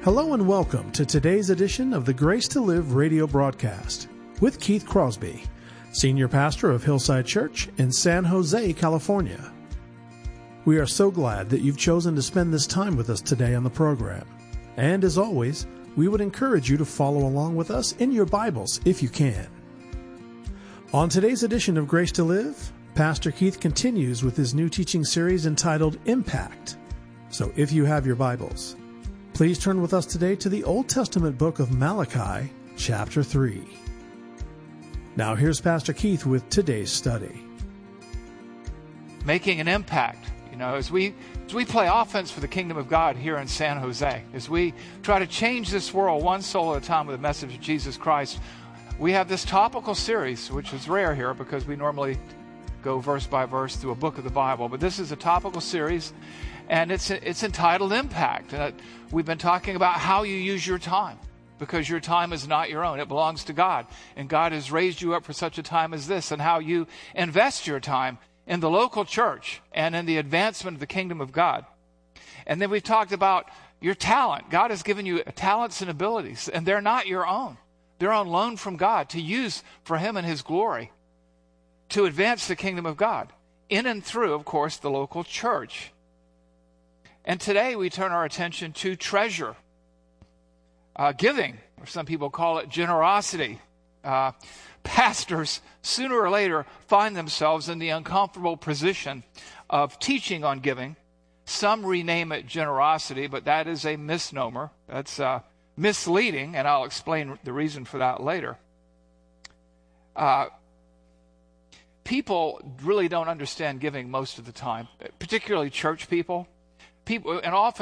Hello and welcome to today's edition of the Grace to Live radio broadcast with Keith Crosby, Senior Pastor of Hillside Church in San Jose, California. We are so glad that you've chosen to spend this time with us today on the program. And as always, we would encourage you to follow along with us in your Bibles if you can. On today's edition of Grace to Live, Pastor Keith continues with his new teaching series entitled Impact. So if you have your Bibles, please turn with us today to the Old Testament book of Malachi, chapter 3. Now here's Pastor Keith with today's study. Making an impact. You know, as we play offense for the kingdom of God here in San Jose, as we try to change this world one soul at a time with the message of Jesus Christ, we have this topical series, which is rare here because we normally go verse by verse through a book of the Bible. But this is a topical series, and it's entitled Impact. We've been talking about how you use your time, because your time is not your own. It belongs to God. And God has raised you up for such a time as this, and how you invest your time in the local church and in the advancement of the kingdom of God. And then we've talked about your talent. God has given you talents and abilities, and they're not your own. They're on loan from God to use for Him and His glory, to advance the kingdom of God in and through, of course, the local church. And today we turn our attention to treasure, giving, or some people call it generosity. Pastors, sooner or later, find themselves in the uncomfortable position of teaching on giving. Some rename it generosity, but that is a misnomer. That's misleading, and I'll explain the reason for that later. People really don't understand giving most of the time, particularly church people. And often